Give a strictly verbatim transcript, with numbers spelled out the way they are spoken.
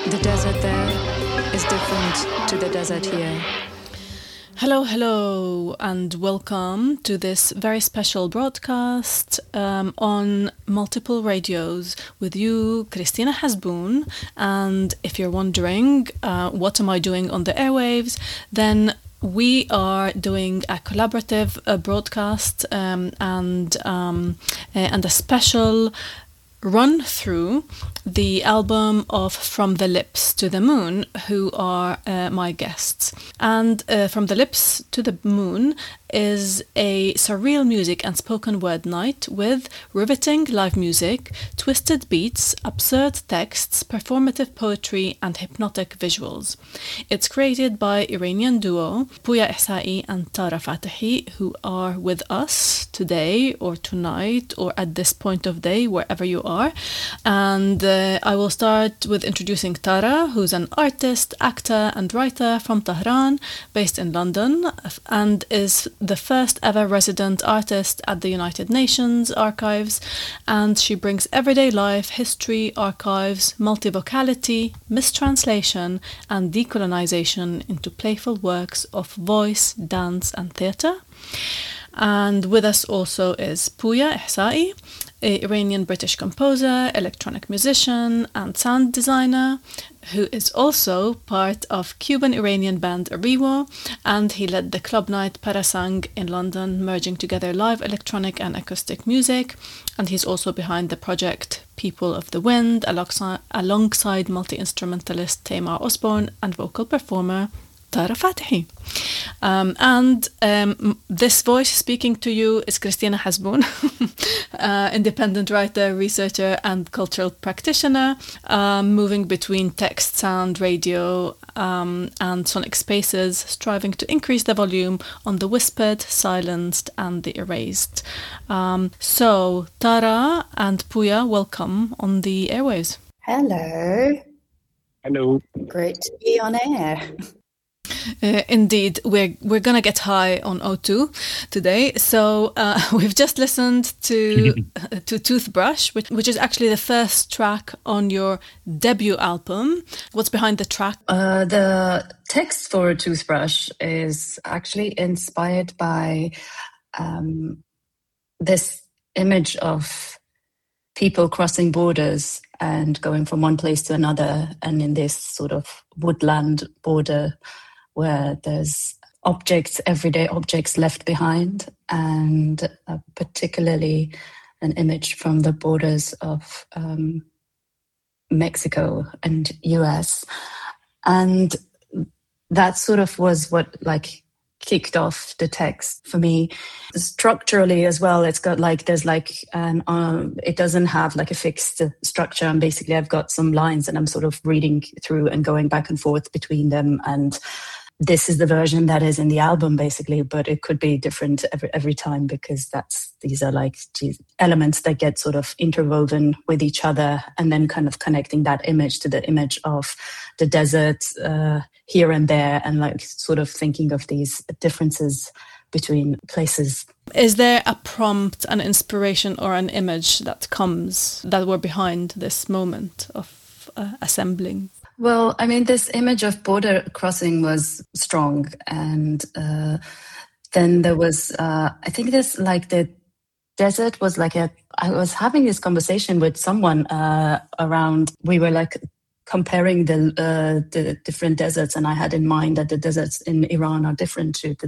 The desert there is different to the desert here. Hello, hello, and welcome to this very special broadcast um, on multiple radios with you, Christina Hasboun. And if you're wondering, uh, what am I doing on the airwaves, then we are doing a collaborative uh, broadcast um, and um, uh, and a special run through the album of From the Lips to the Moon, who are uh, my guests. And uh, From the Lips to the Moon is a surreal music and spoken word night with riveting live music, twisted beats, absurd texts, performative poetry, and hypnotic visuals. It's created by Iranian duo Pouya Ihsaei and Tara Fatahi, who are with us today or tonight or at this point of day, wherever you are. And uh, I will start with introducing Tara, who's an artist, actor, and writer from Tehran, based in London, and is the first ever resident artist at the United Nations Archives, and she brings everyday life, history, archives, multivocality, mistranslation, and decolonization into playful works of voice, dance, and theatre. And with us also is Pouya Ihsaei, an Iranian-British composer, electronic musician, and sound designer, who is also part of Cuban-Iranian band Ariwo, and he led the club night Parasang in London, merging together live electronic and acoustic music, and he's also behind the project People of the Wind, alongside, alongside multi-instrumentalist Tamar Osborne and vocal performer Tara Fatahi. Um, and um, this voice speaking to you is Christina Hasboun, uh, independent writer, researcher, and cultural practitioner, um, moving between text, sound, radio, um, and sonic spaces, striving to increase the volume on the whispered, silenced, and the erased. Um, so, Tara and Pouya, welcome on the airwaves. Hello. Hello. Great to be on air. Uh, indeed, we're we're gonna get high on O two today. So uh, we've just listened to to Toothbrush, which which is actually the first track on your debut album. What's behind the track? Uh, the text for Toothbrush is actually inspired by um, this image of people crossing borders and going from one place to another, and in this sort of woodland border where there's objects, everyday objects left behind, and uh, particularly an image from the borders of um, Mexico and U S. And that sort of was what like kicked off the text for me. Structurally as well, it's got like, there's like, an, um, it doesn't have like a fixed structure. And basically I've got some lines and I'm sort of reading through and going back and forth between them. And this is the version that is in the album basically, but it could be different every, every time because that's, these are like elements that get sort of interwoven with each other and then kind of connecting that image to the image of the desert uh, here and there, and like sort of thinking of these differences between places. Is there a prompt, an inspiration, or an image that comes that were behind this moment of uh, assembling? Well, I mean, this image of border crossing was strong. And uh, then there was, uh, I think this, like the desert was like a, I was having this conversation with someone uh, around, we were like comparing the, uh, the different deserts. And I had in mind that the deserts in Iran are different to the